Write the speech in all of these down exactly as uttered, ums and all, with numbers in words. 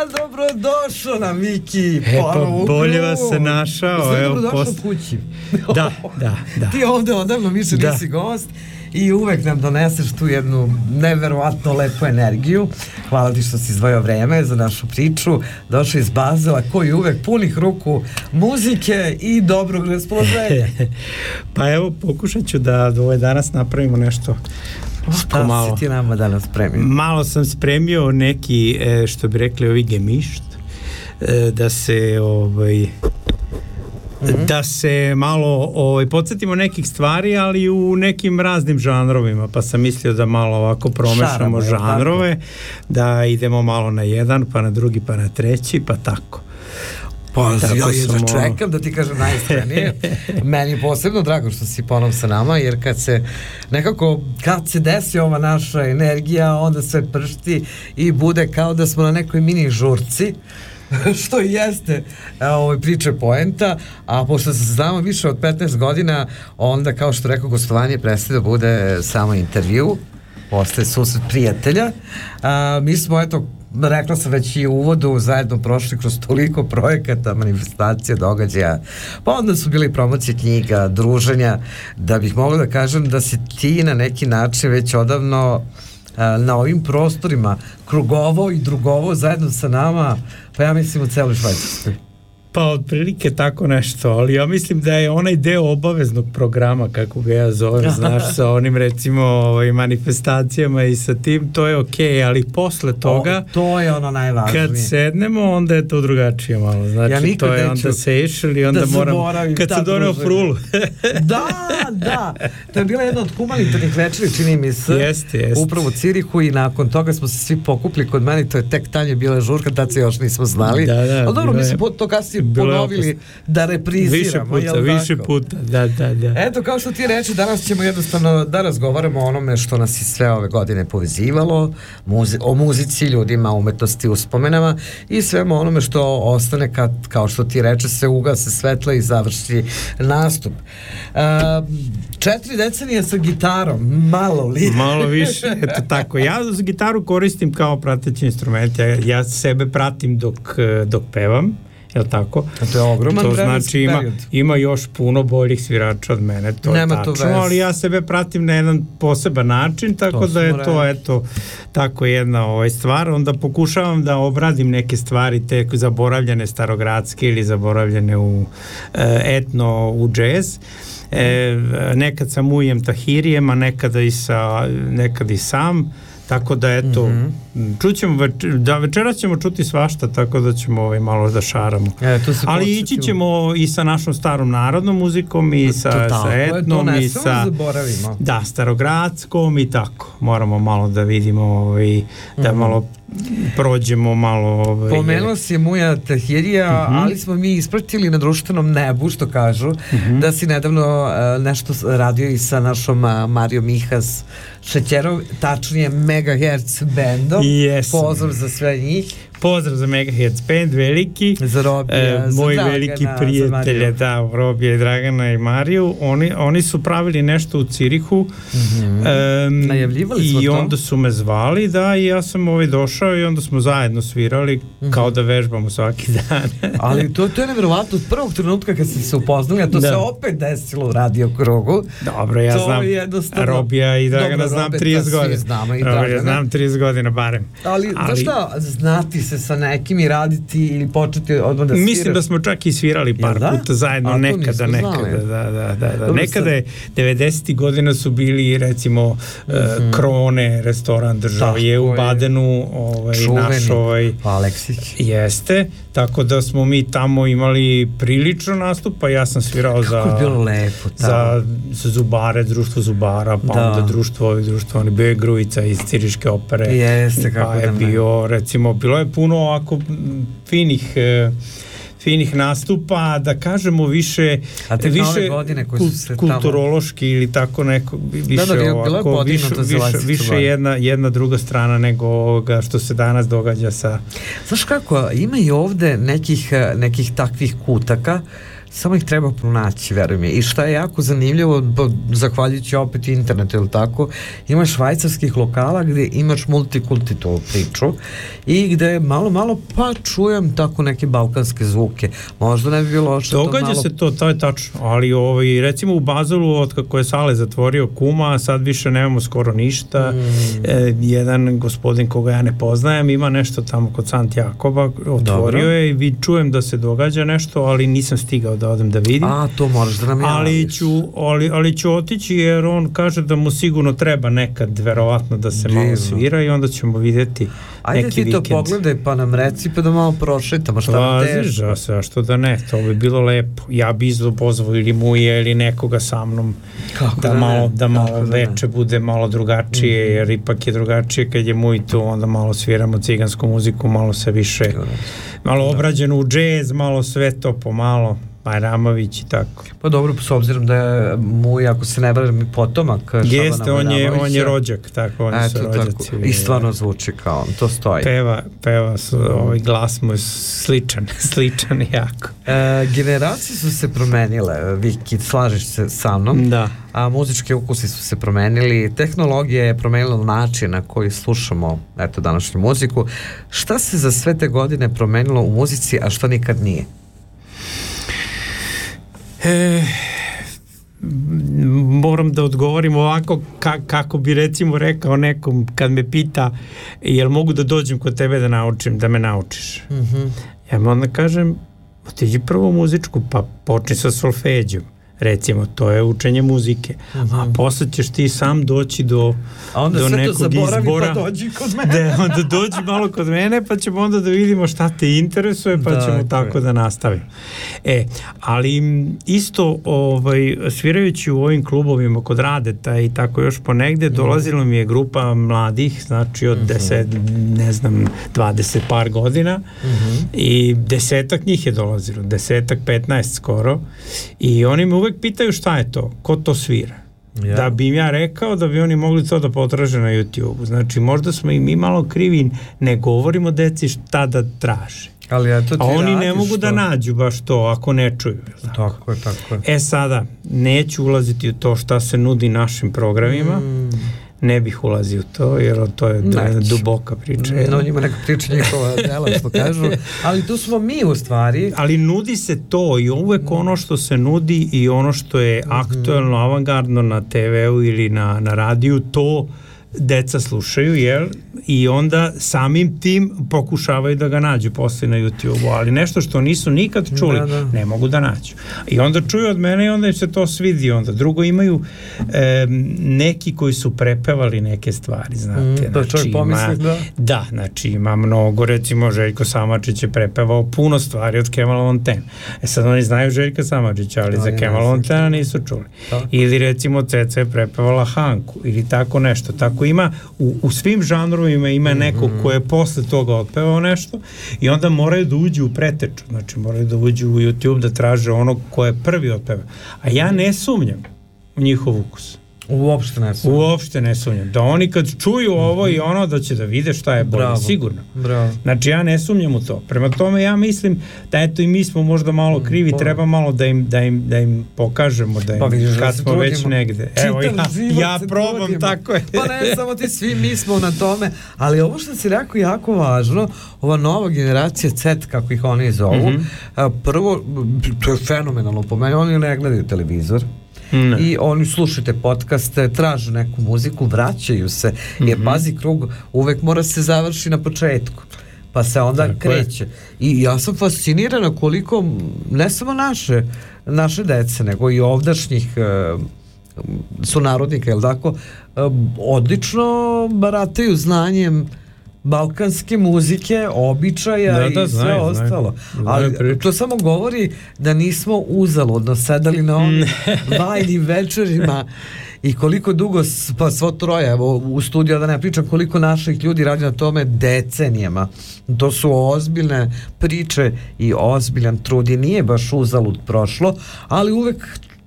Dobrodošao na Miki. E pa bolje vas se našao. Sve dobrodošao post... kući. Da, da, da. Ti ovde odavno više da. Nisi gost i uvek nam doneseš tu jednu neverovatno lepu energiju. Hvala ti što si izdvojio vreme za našu priču. Došao iz Bazela koji uvek punih ruku muzike i dobrog raspoloženja. Pa evo, pokušat ću da ovaj danas napravimo nešto. Šta malo, si ti nama danas spremio? Malo sam spremio neki, što bi rekli ovi gemišt, da se ovaj mm-hmm. da se malo ovaj, podsjetimo nekih stvari, ali u nekim raznim žanrovima, pa sam mislio da malo ovako promešamo Šaramo, žanrove, tako. Da idemo malo na jedan, pa na drugi, pa na treći, pa tako. Pa ja jedva čekam da ti kažem najiskrenije. Meni je posebno drago što si ponovo sa nama, jer kad se nekako, kad se desi ova naša energija, onda sve pršti i bude kao da smo na nekoj mini žurci, što i jeste ovaj, priče poenta, a pošto se znamo više od petnaest godina, onda kao što rekao, gostovanje prestaje da bude samo intervju, postaje susret prijatelja. A, mi smo, eto, rekla sam već i u uvodu, zajedno prošli kroz toliko projekata, manifestacija, događaja, pa onda su bili promocije knjiga, druženja, da bih mogla da kažem da si ti na neki način već odavno a, na ovim prostorima krugovo i drugovo zajedno sa nama, pa ja mislim u celoj Švajcarskoj. Pa otprilike tako nešto, ali ja mislim da je onaj deo obaveznog programa, kako ga ja zovem, znaš, sa onim recimo ovaj, manifestacijama i sa tim, to je okej, okay, ali posle toga o, to je ono najvažnije. Kad sednemo, onda je to drugačije malo, znači ja to je onda seš ili onda da moram, kad se doneo frulu. Da, da, to je bila jedna od humanitarnih večeri, čini mi se, jeste, jeste. Upravo u Cirihu i nakon toga smo se svi pokupili kod mene, to je tek tanje bila žurka, tad se još nismo znali, da, da, ali dobro, mi smo to kasnije ponovili da repriziramo. Više puta, više puta, da, da, da. Eto, kao što ti reči, danas ćemo jednostavno da razgovaramo o onome što nas i sve ove godine povezivalo, muzi- o muzici, ljudima, umetnosti, uspomenama i svemu onome što ostane kad, kao što ti reče, se ugase svetla i završi nastup. Uh, četiri decenije sa gitarom, malo li? Malo više, eto tako. Ja gitaru koristim kao prateći instrument, ja, ja sebe pratim dok, dok pevam. Jel tako? To je ogroman to znači ima, ima još puno boljih svirača od mene, to Nema je tačno, ali ja sebe pratim na jedan poseban način, tako to da je to reći. Eto, tako jedna ovaj stvar, onda pokušavam da obradim neke stvari te zaboravljene starogradske ili zaboravljene u e, etno, u džez. E, nekad sam ujem tahirijem, a nekada i sa, nekad i sam. Tako da eto, mm-hmm. čućemo več, da večeras ćemo čuti svašta, tako da ćemo ovaj malo da šaramo. E, ali ići ćemo i sa našom starom narodnom muzikom i sa, to, sa etnom to i sa da, starogradskom i tako. Moramo malo da vidimo ovaj, da mm-hmm. malo prođemo malo ovaj, pomenuo si Muja Tahirija, uh-huh. ali smo mi ispratili na društvenom nebu, što kažu, uh-huh. da si nedavno uh, nešto radio i sa našom uh, Marijom Mihas Šećerov, tačnije Megahertz bandom. Yes. Pozdrav za sve njih. Pozdrav za Megahertz band, veliki. Za Robija, e, za moji Dragana, veliki prijatelje, da, Robija, Dragana i Mariju. Oni, oni su pravili nešto u Cirihu. Mm-hmm. E, Najavljivali smo i to. I onda su me zvali, da, i ja sam ovaj došao i onda smo zajedno svirali, mm-hmm. kao da vežbamo svaki dan. Ali to, to je nevjerovatno, od prvog trenutka kad ste se upoznali, a to da. se opet desilo u Radio Krugu. Dobro, ja to znam Robija i Dragana znam trideset godina. Znamo i Robija znam trideset godina barem. Ali, ali znaš šta, znati se sa nekim i raditi ili početi odmah da sviraš? Mislim da smo čak i svirali par ja, puta zajedno, nekada, nekada, da, da, da, da. Nekada je, devedesetih godina su bili, recimo, mm-hmm. uh, Krone, restoran države je u Badenu, ovaj, naš ovaj, Aleksić. Jeste, tako da smo mi tamo imali prilično nastup, pa ja sam svirao Kako za, je bilo lepo za, za Zubare, društvo Zubara, pa da. onda društvo ovih društvo, oni bio je Grujica iz Ciriške opere. Jeste, kako pa je bio, recimo, bilo je puno ovako finih e, finih nastupa, da kažemo više više kult, kulturološki ili tako neko više da, da, ovako više, više, više jedna, jedna druga strana nego ovoga što se danas događa sa. Znaš kako, ima i ovde nekih, nekih takvih kutaka samo ih treba pronaći, veruj mi. I šta je jako zanimljivo, zahvaljujući opet internetu, ili tako, imaš švajcarskih lokala gde imaš multikulti tu priču i gde malo, malo pa čujem tako neke balkanske zvuke. Možda ne bi bilo što to događa malo... se to, to je tačno, ali ovaj, recimo u Bazelu, od kako je Sale zatvorio Kuma, sad više nemamo skoro ništa. Mm. E, jedan gospodin koga ja ne poznajem ima nešto tamo kod Sant Jakoba, otvorio Dobro. je i vi čujem da se događa nešto, ali nisam stigao da odem da vidim. A, to moraš da nam javiš. Ali ću, ali, ali ću otići jer on kaže da mu sigurno treba nekad verovatno da se Divno. malo svira i onda ćemo vidjeti Ajde neki ti vikend. to pogledaj pa nam reci pa da malo prošetamo, šta nam teško. Vaziš, a što da ne, to bi bilo lepo. Ja bi izdo pozvao ili Muje ili nekoga sa mnom Kako da, da malo, ne? da malo Kako da veče ne? bude malo drugačije, mm-hmm. jer ipak je drugačije kad je Muj tu, onda malo sviramo cigansku muziku, malo se više, malo obrađeno u džez, malo sve to pomalo. Bajramović i tako. Pa dobro, s obzirom da je Muj, ako se ne varam, i potomak Šabana Jeste, on je, on je rođak, tako, oni su rođaci. I stvarno zvuči kao on, to stoji. Peva, peva su, ovaj glas mu je sličan, sličan jako. E, generacije su se promenile, Viki, slažeš se sa mnom? Da. A muzički ukusi su se promenili, tehnologija je promenila način na koji slušamo, eto, današnju muziku. Šta se za sve te godine promenilo u muzici, a što nikad nije? E, moram da odgovorim ovako ka, kako bi recimo rekao nekom kad me pita jel mogu da dođem kod tebe da naučim, da me naučiš. Mm-hmm. Ja mu onda kažem otiđi prvo u muzičku pa počni sa solfeđom. Recimo, to je učenje muzike. Uh-huh. A posle ćeš ti sam doći do, a onda do sve nekog to zaboravi izbora. Pa dođi kod mene. Da, onda dođi malo kod mene, pa ćemo onda da vidimo šta te interesuje, pa da, ćemo tako je. da nastavimo. E, ali isto ovaj, svirajući u ovim klubovima kod Radeta i tako još ponegde, uh-huh. dolazila mi je grupa mladih, znači od uh-huh. deset, ne znam, dvadeset par godina uh-huh. i desetak njih je dolazilo, desetak, petnaest skoro, i oni me uvek pitaju šta je to, ko to svira. Yeah. Da bi im ja rekao da bi oni mogli to da potraže na YouTube. Znači možda smo i mi malo krivi, ne govorimo deci šta da traže. Ali eto ti a oni ne mogu što? da nađu baš to ako ne čuju. Tako, tako je, tako je. E sada, neću ulaziti u to šta se nudi našim programima, mm. ne bih ulazio u to, jer to je Neći. duboka priča. No, njima neka priča njihova dela, što kažu, ali tu smo mi u stvari. Ali nudi se to i uvek ono što se nudi i ono što je aktuelno, avangardno na te veu ili na, na radiju, to deca slušaju, jel? I onda samim tim pokušavaju da ga nađu posle na YouTube-u, ali nešto što nisu nikad čuli, da, da. ne mogu da nađu. I onda čuju od mene i onda im se to svidi. Onda drugo imaju e, neki koji su prepevali neke stvari, znate. Mm, da, znači, pomisli, ima, da. da, znači ima mnogo, recimo Željko Samačić je prepevao puno stvari od Kemala Montana. E sad oni znaju Željka Samačića, ali no, za Kemala Montana nisu čuli. Tako. Ili recimo Ceca je prepevala Hanku, ili tako nešto. Tako ima, u, u svim žanrovima ima neko mm-hmm. ko je posle toga otpevao nešto i onda moraju da uđu u preteču, znači moraju da uđu u YouTube da traže onog ko je prvi otpevao. A ja ne sumnjam u njihov ukus. Uopšte ne sumnjam. Uopšte ne sumnjam. Da oni kad čuju ovo i ono da će da vide šta je bolje, sigurno. Bravo. Znači ja ne sumnjam u to. Prema tome ja mislim da eto i mi smo možda malo krivi, treba malo da im, da im, da im pokažemo da im, pa vidiš, kad smo trudimo. Već negde. Evo ja, ja probam, trudimo. Tako je. Pa ne samo ti, svi mi smo na tome, ali ovo što si rekao je jako važno, ova nova generacija C E T, kako ih oni zovu, mm-hmm. prvo, to je fenomenalno po meni, oni ne gledaju televizor. Ne. I oni slušajte podcaste, traže neku muziku, vraćaju se, mm-hmm. jer pazi, krug uvek mora se završi na početku, pa se onda tako kreće. Je. I ja sam fascinirana koliko ne samo naše naše dece, nego i ovdašnjih uh, sunarodnika, jel tako, uh, odlično barataju znanjem balkanske muzike, običaja da, da, i znaju, sve ostalo. Znaju, ali znaju to samo govori da nismo uzaludno sedali na ovim bajnim večerima i koliko dugo, pa svo troje, evo u studiju da ne pričam, koliko naših ljudi radi na tome decenijama. To su ozbiljne priče i ozbiljan trud i nije baš uzalud prošlo, ali uvek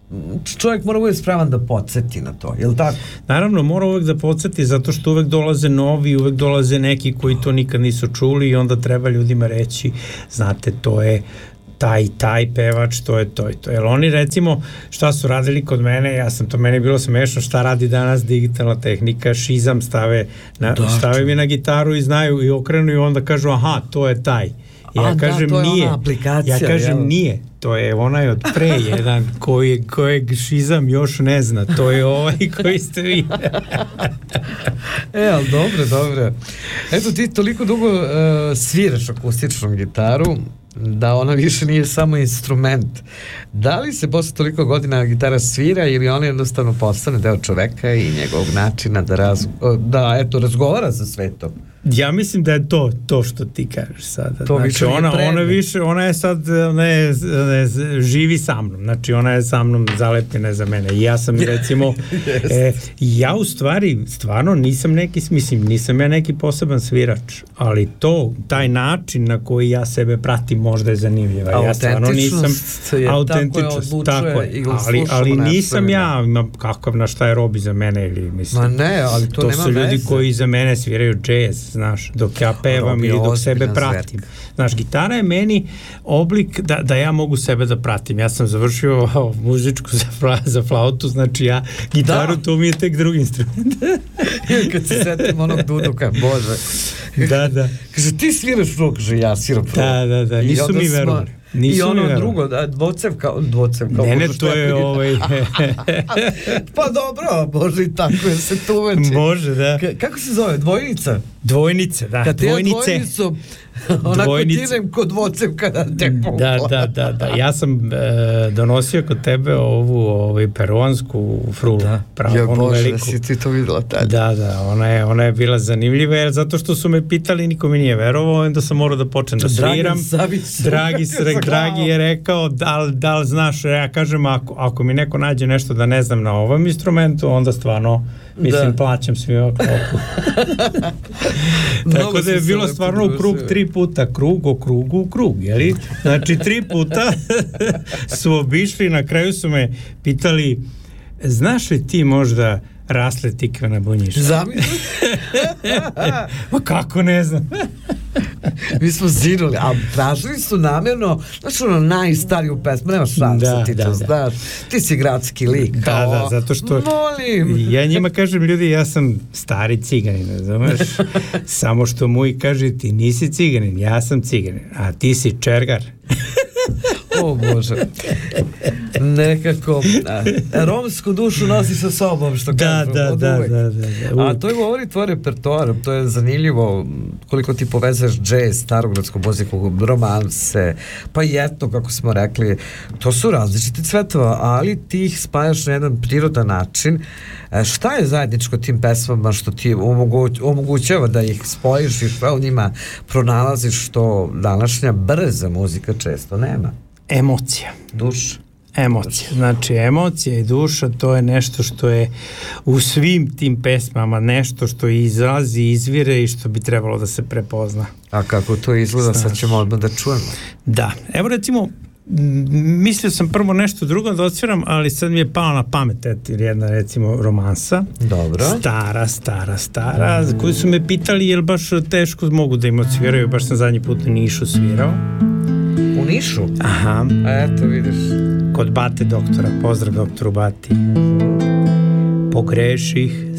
čovjek mora uvijek spreman da podsjeti na to, je li tako? Naravno, mora uvijek da podsjeti zato što uvijek dolaze novi, uvijek dolaze neki koji to nikad nisu čuli i onda treba ljudima reći, znate, to je taj taj pevač, to je to i to. Jer oni recimo šta su radili kod mene, ja sam to, meni bilo smešno šta radi danas digitalna tehnika, šizam stave, na, stave mi na gitaru i znaju i okrenu i onda kažu aha, to je taj. Ja A, kažem da, to je nije. ona aplikacija, ja kažem jel? Nije. To je onaj od pre jedan koji, kojeg šizam još ne zna. To je ovaj koji ste vi. E, ali dobro, dobro. Eto, ti toliko dugo uh, sviraš akustičnu gitaru da ona više nije samo instrument. Da li se posle toliko godina gitara svira ili ona jednostavno postane deo čoveka i njegovog načina da, raz, da eto, razgovara sa svetom? Ja mislim da je to to što ti kažeš sada. To znači ona ona više ona je sad ona je, ona je živi sa mnom. Znači ona je sa mnom zalepljena za mene. I ja sam recimo e, ja u stvari stvarno nisam neki mislim nisam ja neki poseban svirač, ali to taj način na koji ja sebe pratim možda je zanimljiv. Ja stvarno nisam autentičnost, tako je. Ali ali nisam ja kakav na šta je Robi za mene ili mislim. Ma ne, ali to, to nema su ljudi veze. Koji za mene sviraju džez, znaš, dok ja pevam Robi ili dok sebe pratim. Zverk. Znaš, gitara je meni oblik da, da ja mogu sebe da pratim. Ja sam završio oh, muzičku za, fla, za flautu, znači ja gitaru, da. To mi je tek drugi instrument. Kad se setim onog Duduka, bože. Da, da. Kaže, ti sviraš prvo, kaže, ja sviram prvo. Da, da, da, nisu mi verovali. Nisu I ono drugo, da, dvocevka, dvocevka. Ne, ne, to je ovaj... Pa dobro, može i tako je se tuveći. Može, da. K- kako se zove, dvojnica? Dvojnice, da, kad dvojnice. Kad ja dvojnicu, onako dvojnice. tinem kod dvocevka da te da, da, da, da. Ja sam e, donosio kod tebe ovu ovaj, peruansku frulu. Da, pravo, ja bože, veliku. Da si ti to videla tada. Da, da, ona je, ona je bila zanimljiva, jer zato što su me pitali, niko mi nije verovao, onda sam morao da počnem da sviram. Dragi, Dragi je rekao, da li, da li znaš, ja kažem, ako, ako mi neko nađe nešto da ne znam na ovom instrumentu, onda stvarno, mislim, da. Plaćam svima klopu. Tako da je bilo stvarno u krug tri puta, krug o krugu u krug, jeli? Znači, tri puta su obišli, na kraju su me pitali, znaš li ti možda rasle tikve na bunjiša? Zamisli? Ma kako ne znam. Mi smo zinuli, a tražili su namjerno, znači ono najstariju pesmu, nema šansa, da, ti da, to da. Znaš, ti si gradski lik. Da, kao, da, zato što molim. Ja njima kažem, ljudi, ja sam stari ciganin, razumeš? Samo što muj kaže, ti nisi ciganin, ja sam ciganin, a ti si čergar. O Bože. Nekako a, romsku dušu nosi sa sobom, što da, kažu, da, od da, uvek. da, da, da, a to je govori tvoj repertoar, to je zanimljivo koliko ti povezeš džez, starogradsku muziku, romanse, pa i etno, kako smo rekli, to su različiti cvetova, ali ti ih spajaš na jedan prirodan način. E, šta je zajedničko tim pesmama što ti omoguć, omogućava da ih spojiš i šta u njima pronalaziš što današnja brza muzika često nema? Emocija. Duša. Emocija. Znači, emocija i duša, to je nešto što je u svim tim pesmama, nešto što izlazi, izvire i što bi trebalo da se prepozna. A kako to izgleda, sad ćemo odmah da čujemo. Da. Evo recimo, mislio sam prvo nešto drugo da odsviram, ali sad mi je pao na pamet eto, jedna recimo romansa. Dobro. Stara, stara, stara, za koju su me pitali jel baš teško mogu da im odsviraju, baš sam zadnji put u Nišu svirao. U Nišu? Aha. A eto vidiš. Kod Bate doktora, pozdrav doktoru Bati. Pogreših